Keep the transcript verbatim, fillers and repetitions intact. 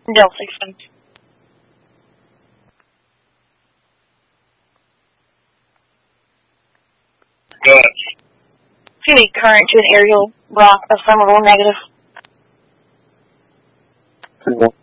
Del six. Good. Feeding current to an aerial block of some level negative. Cool.